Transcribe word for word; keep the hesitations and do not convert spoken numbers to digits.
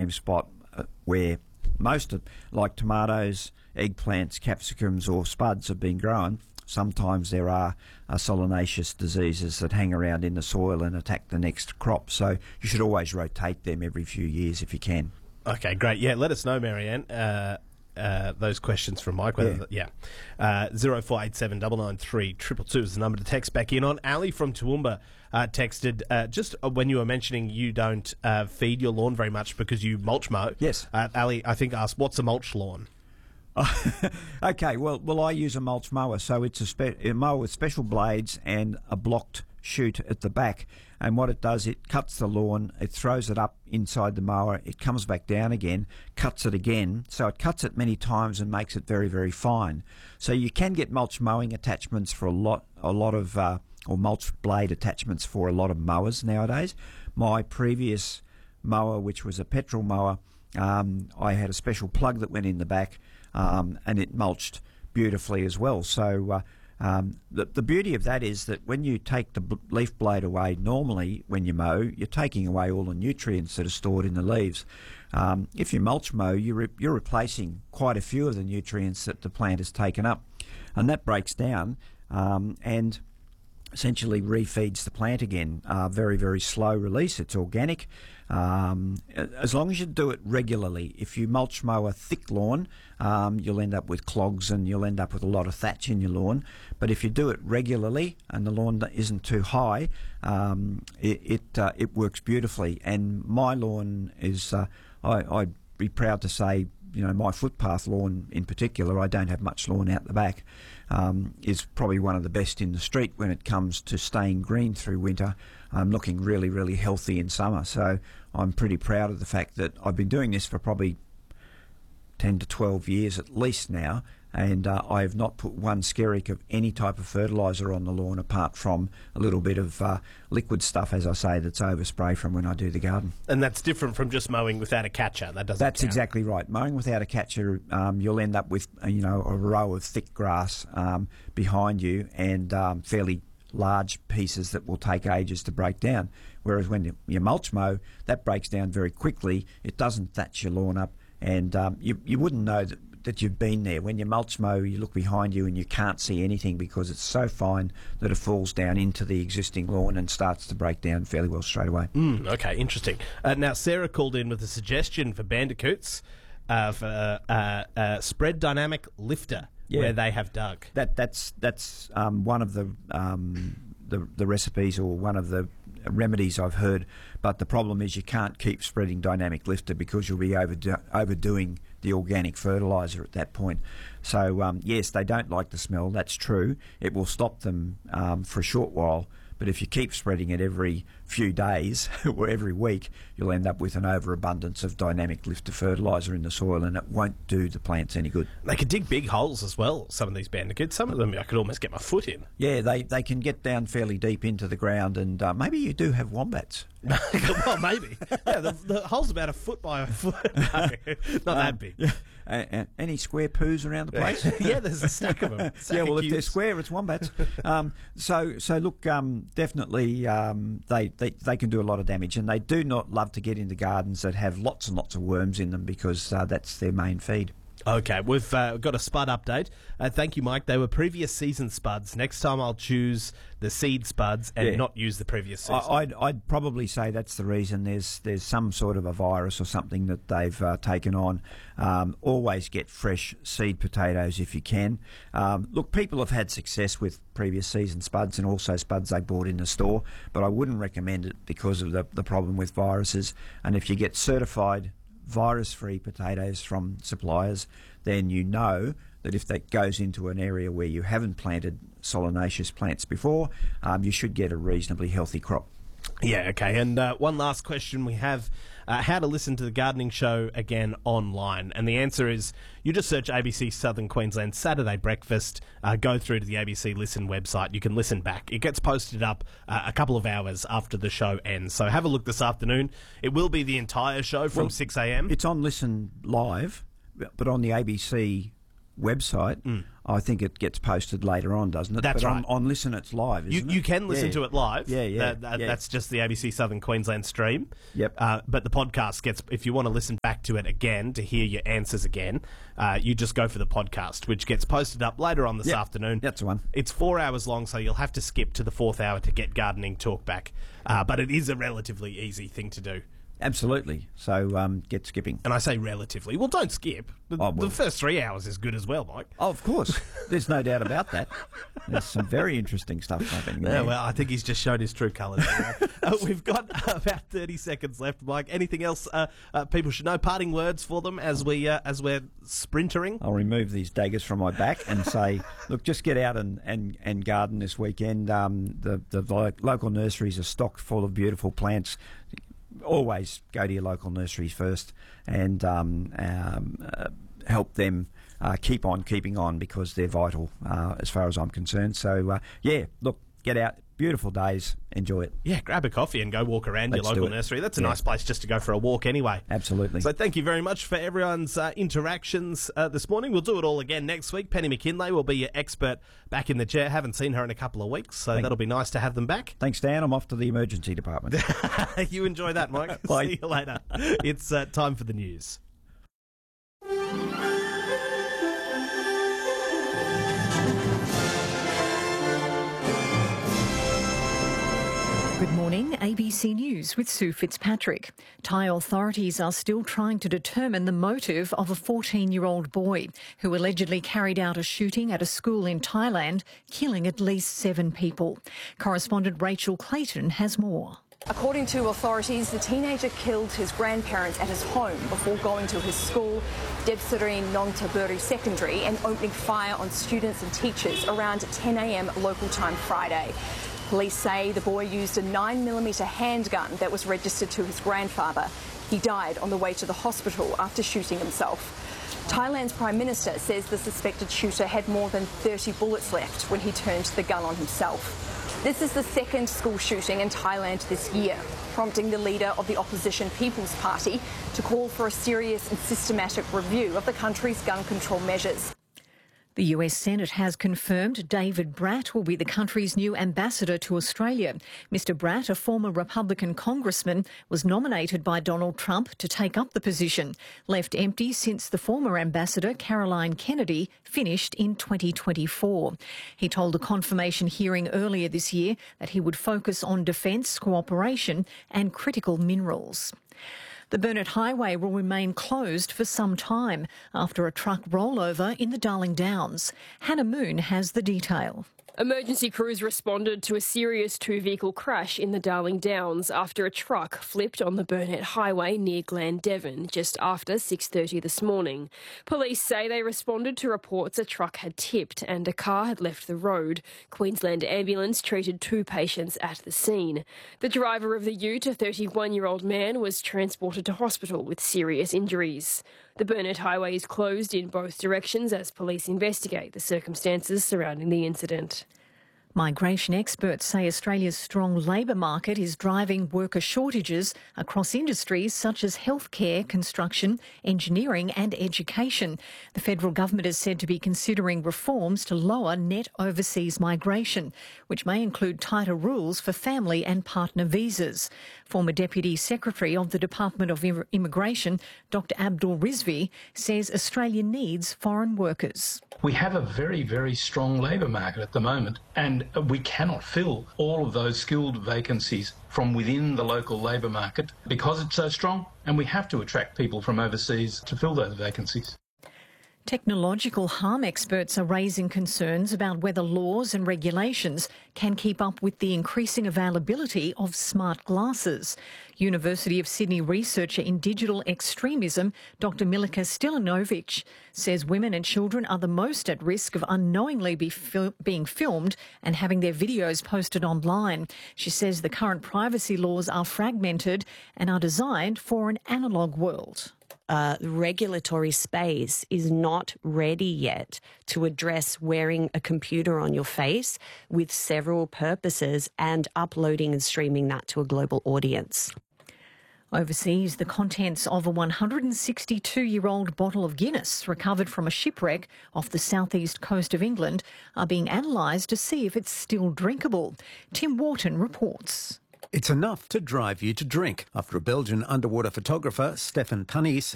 same spot uh, where most of, like tomatoes, eggplants, capsicums or spuds have been grown. Sometimes there are uh, solanaceous diseases that hang around in the soil and attack the next crop. So you should always rotate them every few years if you can. Okay, great. Yeah, let us know, Marianne. Uh, uh, those questions from Mike. Whether, yeah. yeah. Uh, zero four eight seven nine nine three two two two is the number to text back in on. Ali from Toowoomba uh, texted, uh, just when you were mentioning you don't uh, feed your lawn very much because you mulch mow. Yes. Uh, Ali, I think, asked, what's a mulch lawn? Okay, well, well, I use a mulch mower, so it's a, spe- a mower with special blades and a blocked chute at the back. And what it does, it cuts the lawn, it throws it up inside the mower, it comes back down again, cuts it again. So it cuts it many times and makes it very, very fine. So you can get mulch mowing attachments for a lot, a lot of, uh, or mulch blade attachments for a lot of mowers nowadays. My previous mower, which was a petrol mower, um, I had a special plug that went in the back. Um, and it mulched beautifully as well. So uh, um, the, the beauty of that is that when you take the b- leaf blade away, normally when you mow, you're taking away all the nutrients that are stored in the leaves. Um, if you mulch mow, you're, re- you're replacing quite a few of the nutrients that the plant has taken up. And that breaks down um, and essentially refeeds the plant again. Uh, very, very slow release. It's organic. Um, as long as you do it regularly. If you mulch mow a thick lawn, um, you'll end up with clogs and you'll end up with a lot of thatch in your lawn. But if you do it regularly and the lawn isn't too high, um, it it, uh, it works beautifully. And my lawn is, uh, I, I'd be proud to say, you know, my footpath lawn in particular, I don't have much lawn out the back, um, is probably one of the best in the street when it comes to staying green through winter. I'm looking really, really healthy in summer. So I'm pretty proud of the fact that I've been doing this for probably ten to twelve years at least now, and uh, I have not put one skerrick of any type of fertiliser on the lawn apart from a little bit of uh, liquid stuff, as I say, that's overspray from when I do the garden. And that's different from just mowing without a catcher. That doesn't That's count. exactly right. Mowing without a catcher, um, you'll end up with uh, you know a row of thick grass um, behind you and um, fairly large pieces that will take ages to break down. Whereas when you, you mulch mow, that breaks down very quickly. It doesn't thatch your lawn up. And um, you, you wouldn't know that, that you've been there. When you mulch mow, you look behind you and you can't see anything because it's so fine that it falls down into the existing lawn and starts to break down fairly well straight away. Mm, okay, interesting. Uh, now, Sarah called in with a suggestion for bandicoots uh, for uh, uh, spread dynamic lifter, yeah, where they have dug. That that's that's um, one of the um, the the recipes or one of the remedies I've heard, but the problem is you can't keep spreading dynamic lifter because you'll be overdo- overdoing the organic fertiliser at that point. So um, yes, they don't like the smell, that's true. It will stop them um, for a short while, but if you keep spreading it every few days or every week, you'll end up with an overabundance of dynamic lifter fertiliser in the soil, and it won't do the plants any good. They can dig big holes as well, some of these bandicoots. Some of them I could almost get my foot in. Yeah, they, they can get down fairly deep into the ground, and uh, maybe you do have wombats. Well, maybe. Yeah, the, the hole's about a foot by a foot. No, not um, that big. Yeah. Uh, uh, any square poos around the place? Yeah, there's a stack of them. Yeah, well, if they're square, it's wombats. um, so, so look, um, definitely um, they, they they can do a lot of damage, and they do not love to get into gardens that have lots and lots of worms in them because uh, that's their main feed. Okay, we've uh, got a spud update. Uh, thank you, Mike. They were previous season spuds. Next time I'll choose the seed spuds and yeah. not use the previous season. I, I'd, I'd probably say that's the reason. There's there's some sort of a virus or something that they've uh, taken on. Um, always get fresh seed potatoes if you can. Um, look, people have had success with previous season spuds and also spuds they bought in the store, but I wouldn't recommend it because of the, the problem with viruses. And if you get certified virus-free potatoes from suppliers, then you know that if that goes into an area where you haven't planted solanaceous plants before, um, you should get a reasonably healthy crop. Yeah, okay. And uh, one last question we have, uh, how to listen to the gardening show again online. And the answer is you just search A B C Southern Queensland Saturday Breakfast, uh, go through to the A B C Listen website. You can listen back. It gets posted up uh, a couple of hours after the show ends. So have a look this afternoon. It will be the entire show from well, six a.m. It's on Listen Live, but on the A B C website. Mm. I think it gets posted later on, doesn't it? That's but right. On, on Listen, it's live, isn't you, it? You can listen yeah. to it live. Yeah, yeah, that, that, yeah. That's just the A B C Southern Queensland stream. Yep. Uh, but the podcast gets, if you want to listen back to it again, to hear your answers again, uh, you just go for the podcast, which gets posted up later on this yep. afternoon. That's the one. It's four hours long, so you'll have to skip to the fourth hour to get Gardening Talk back. Uh, but it is a relatively easy thing to do. Absolutely. So um, get skipping. And I say relatively. Well, don't skip. The, oh, well. the first three hours is good as well, Mike. Oh, of course. There's no doubt about that. There's some very interesting stuff happening there. Yeah, well, I think he's just showed his true colours. uh, we've got uh, about thirty seconds left, Mike. Anything else uh, uh, people should know? Parting words for them as, we, uh, as we're sprintering? I'll remove these daggers from my back and say, look, just get out and, and, and garden this weekend. Um, the, the lo- local nurseries are stocked full of beautiful plants. Always go to your local nurseries first and um, um, uh, help them uh, keep on keeping on, because they're vital uh, as far as I'm concerned. So, uh, yeah, look, get out. Beautiful days. Enjoy it. Yeah, grab a coffee and go walk around Let's your local nursery. That's a yeah. nice place just to go for a walk anyway. Absolutely. So thank you very much for everyone's uh, interactions uh, this morning. We'll do it all again next week. Penny McKinlay will be your expert back in the chair. Haven't seen her in a couple of weeks, so Thank that'll be nice to have them back. Thanks, Dan. I'm off to the emergency department. You enjoy that, Mike. Bye. See you later. It's uh, time for the news. Good morning, A B C News with Sue Fitzpatrick. Thai authorities are still trying to determine the motive of a fourteen-year-old boy who allegedly carried out a shooting at a school in Thailand, killing at least seven people. Correspondent Rachel Clayton has more. According to authorities, the teenager killed his grandparents at his home before going to his school, Debsareen Nongtaburi Secondary, and opening fire on students and teachers around ten a m local time Friday. Police say the boy used a nine millimeter handgun that was registered to his grandfather. He died on the way to the hospital after shooting himself. Thailand's Prime Minister says the suspected shooter had more than thirty bullets left when he turned the gun on himself. This is the second school shooting in Thailand this year, prompting the leader of the opposition People's Party to call for a serious and systematic review of the country's gun control measures. The U S Senate has confirmed David Bratt will be the country's new ambassador to Australia. Mister Bratt, a former Republican congressman, was nominated by Donald Trump to take up the position, left empty since the former ambassador, Caroline Kennedy, finished in twenty twenty-four. He told a confirmation hearing earlier this year that he would focus on defence, cooperation and critical minerals. The Burnett Highway will remain closed for some time after a truck rollover in the Darling Downs. Hannah Moon has the detail. Emergency crews responded to a serious two-vehicle crash in the Darling Downs after a truck flipped on the Burnett Highway near Glandevin just after six thirty this morning. Police say they responded to reports a truck had tipped and a car had left the road. Queensland Ambulance treated two patients at the scene. The driver of the ute, a thirty-one-year-old man, was transported to hospital with serious injuries. The Burnett Highway is closed in both directions as police investigate the circumstances surrounding the incident. Migration experts say Australia's strong labour market is driving worker shortages across industries such as healthcare, construction, engineering and education. The federal government is said to be considering reforms to lower net overseas migration, which may include tighter rules for family and partner visas. Former Deputy Secretary of the Department of Immigration, Doctor Abdul Rizvi, says Australia needs foreign workers. We have a very, very strong labour market at the moment, and we cannot fill all of those skilled vacancies from within the local labour market because it's so strong, and we have to attract people from overseas to fill those vacancies. Technological harm experts are raising concerns about whether laws and regulations can keep up with the increasing availability of smart glasses. University of Sydney researcher in digital extremism, Doctor Milika Stilinovic, says women and children are the most at risk of unknowingly be fil- being filmed and having their videos posted online. She says the current privacy laws are fragmented and are designed for an analogue world. Uh, regulatory space is not ready yet to address wearing a computer on your face with several purposes and uploading and streaming that to a global audience. Overseas, the contents of a one hundred sixty-two-year-old bottle of Guinness recovered from a shipwreck off the southeast coast of England are being analysed to see if it's still drinkable. Tim Wharton reports. It's enough to drive you to drink after a Belgian underwater photographer, Stefan Pannis,